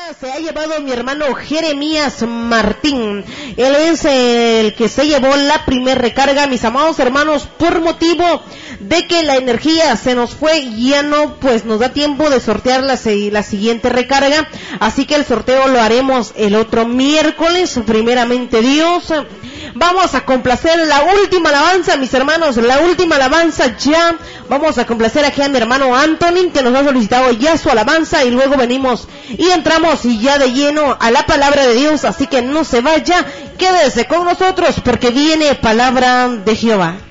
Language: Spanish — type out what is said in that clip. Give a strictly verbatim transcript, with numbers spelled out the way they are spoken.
Se ha llevado mi hermano Jeremías Martín. Él es el que se llevó la primer recarga, mis amados hermanos, por motivo de que la energía se nos fue, ya no pues nos da tiempo de sortear la, la siguiente recarga, así que el sorteo lo haremos el otro miércoles, primeramente Dios. Vamos a complacer la última alabanza, mis hermanos, la última alabanza ya. Vamos a complacer aquí a mi hermano Anthony, que nos ha solicitado ya su alabanza, y luego venimos y entramos y ya de lleno a la palabra de Dios, así que no se vaya, quédese con nosotros porque viene palabra de Jehová.